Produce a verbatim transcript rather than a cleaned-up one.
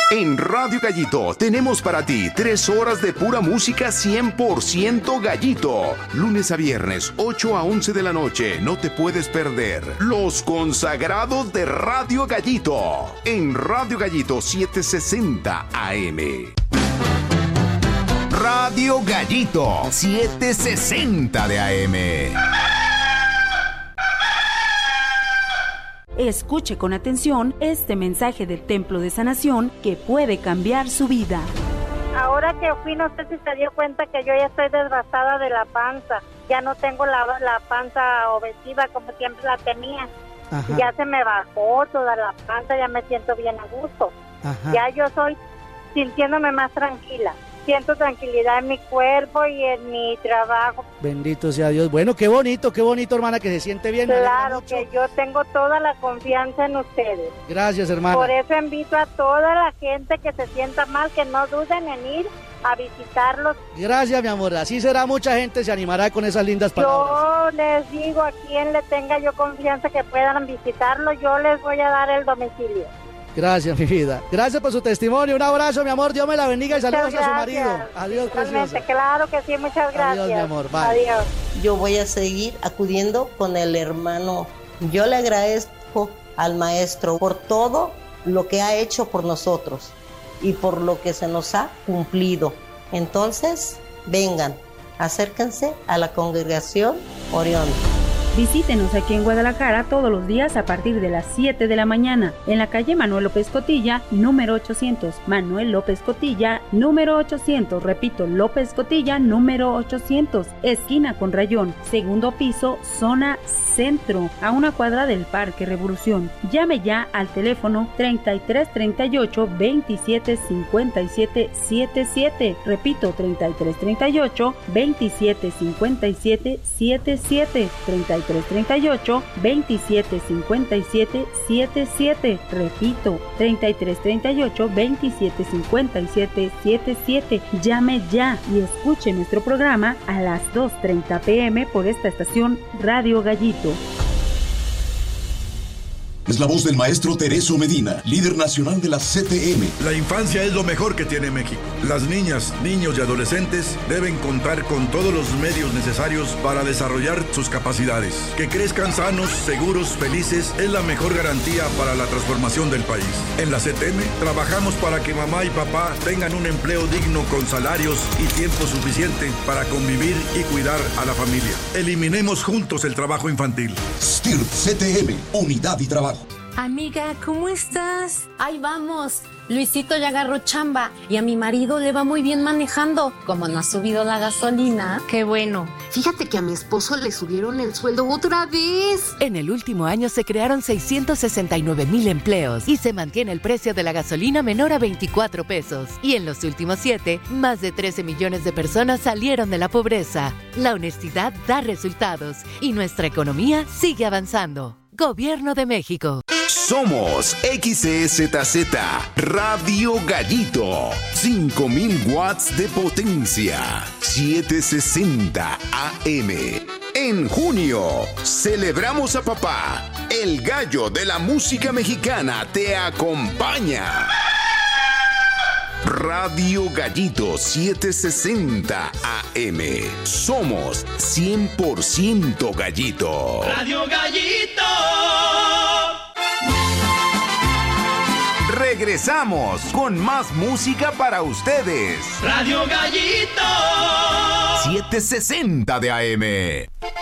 En Radio Gallito tenemos para ti tres horas de pura música cien por ciento Gallito. Lunes a viernes, ocho a once de la noche. No te puedes perder Los Consagrados de Radio Gallito. En Radio Gallito setecientos sesenta A M. Radio Gallito setecientos sesenta de A M. Escuche con atención este mensaje del Templo de Sanación que puede cambiar su vida. Ahora que fui, no sé si se dio cuenta que yo ya estoy desgastada de la panza. Ya no tengo la, la panza obesiva como siempre la tenía. Ajá. Ya se me bajó toda la panza, ya me siento bien a gusto. Ajá. Ya yo soy sintiéndome más tranquila. Siento tranquilidad en mi cuerpo y en mi trabajo. Bendito sea Dios. Bueno, qué bonito, qué bonito, hermana, que se siente bien. Claro que yo tengo toda la confianza en ustedes. Gracias, hermana. Por eso invito a toda la gente que se sienta mal, que no duden en ir a visitarlos. Gracias, mi amor. Así será, mucha gente se animará con esas lindas palabras. Yo les digo, a quien le tenga yo confianza que puedan visitarlo, yo les voy a dar el domicilio. Gracias, mi vida. Gracias por su testimonio. Un abrazo, mi amor. Dios me la bendiga y saludos a su marido. Adiós, preciosa. Claro que sí, muchas gracias. Adiós, mi amor. Bye. Adiós. Yo voy a seguir acudiendo con el hermano. Yo le agradezco al maestro por todo lo que ha hecho por nosotros y por lo que se nos ha cumplido. Entonces, vengan, acérquense a la congregación Orión. Visítenos aquí en Guadalajara todos los días a partir de las siete de la mañana en la calle Manuel López Cotilla, número ochocientos. Manuel López Cotilla, número ochocientos. Repito, López Cotilla, número ochocientos. Esquina con Rayón, segundo piso, zona centro, a una cuadra del Parque Revolución. Llame ya al teléfono treinta y tres treinta y ocho veintisiete cincuenta y siete setenta y siete. Repito, treinta y tres treinta y ocho veintisiete cincuenta y siete setenta y siete. treinta y tres treinta y ocho veintisiete cincuenta y siete setenta y siete. Repito, treinta y tres treinta y ocho veintisiete cincuenta y siete setenta y siete. Llame ya y escuche nuestro programa a las dos treinta pm por esta estación Radio Gallito. Es la voz del maestro Tereso Medina, líder nacional de la C T M. La infancia es lo mejor que tiene México. Las niñas, niños y adolescentes deben contar con todos los medios necesarios para desarrollar sus capacidades. Que crezcan sanos, seguros, felices es la mejor garantía para la transformación del país. En la C T M trabajamos para que mamá y papá tengan un empleo digno con salarios y tiempo suficiente para convivir y cuidar a la familia. Eliminemos juntos el trabajo infantil. S T I R P C T M, unidad y trabajo. Amiga, ¿cómo estás? Ahí vamos. Luisito ya agarró chamba y a mi marido le va muy bien manejando. Como no ha subido la gasolina. Qué bueno. Fíjate que a mi esposo le subieron el sueldo otra vez. En el último año se crearon seiscientos sesenta y nueve mil empleos y se mantiene el precio de la gasolina menor a veinticuatro pesos. Y en los últimos siete, más de trece millones de personas salieron de la pobreza. La honestidad da resultados y nuestra economía sigue avanzando. Gobierno de México. Somos X E Z Z Radio Gallito. cinco mil watts de potencia. setecientos sesenta A M. En junio, celebramos a papá. El gallo de la música mexicana te acompaña. Radio Gallito setecientos sesenta A M. Somos cien por ciento Gallito. Radio Gallito. Regresamos con más música para ustedes. Radio Gallito setecientos sesenta de A M.